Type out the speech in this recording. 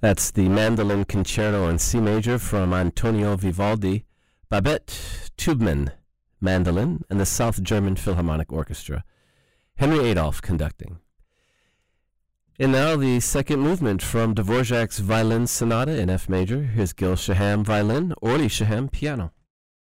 That's the Mandolin Concerto in C major from Antonio Vivaldi, Babette Tubman, mandolin, and the South German Philharmonic Orchestra. Henry Adolph conducting. And now the second movement from Dvorak's Violin Sonata in F major. Here's Gil Shaham violin, Orly Shaham piano.